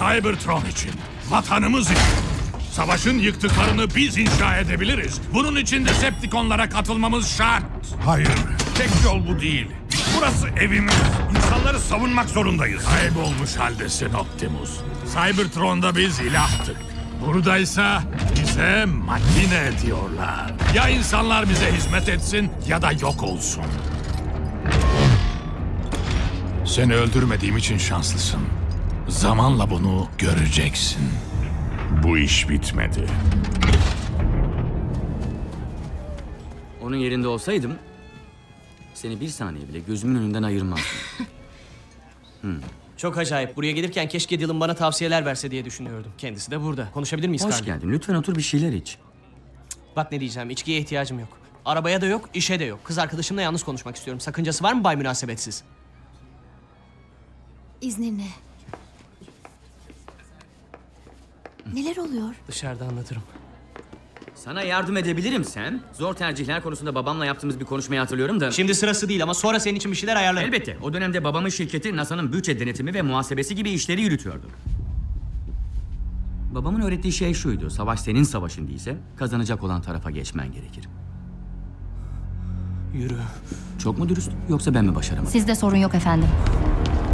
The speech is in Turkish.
Cybertron için, vatanımız için. Savaşın yıktıklarını biz inşa edebiliriz. Bunun için de Decepticonlara katılmamız şart. Hayır, tek yol bu değil. Burası evimiz. İnsanları savunmak zorundayız. Kaybolmuş haldesin Optimus. Cybertron'da biz ilahtık. Buradaysa bize makine diyorlar. Ya insanlar bize hizmet etsin ya da yok olsun. Seni öldürmediğim için şanslısın. Zamanla bunu göreceksin. Bu iş bitmedi. Onun yerinde olsaydım seni bir saniye bile gözümün önünden ayırmazdım. Çok acayip. Buraya gelirken keşke Dylan bana tavsiyeler verse diye düşünüyordum. Kendisi de burada. Konuşabilir miyiz Hoş Carl? geldin. Lütfen otur, bir şeyler iç. Bak ne diyeceğim. İçkiye ihtiyacım yok. Arabaya da yok, işe de yok. Kız arkadaşımla yalnız konuşmak istiyorum. Sakıncası var mı Bay Münasebetsiz? İzninle. Neler oluyor? Dışarıda anlatırım. Sana yardım edebilirim Sam. Zor tercihler konusunda babamla yaptığımız bir konuşmayı hatırlıyorum da... Şimdi sırası değil ama sonra senin için bir şeyler ayarlarım. Elbette. O dönemde babamın şirketi NASA'nın bütçe denetimi ve muhasebesi gibi işleri yürütüyordu. Babamın öğrettiği şey şuydu: savaş senin savaşın değilse kazanacak olan tarafa geçmen gerekir. Yürü. Çok mu dürüst, yoksa ben mi başaramadım? Sizde sorun yok efendim.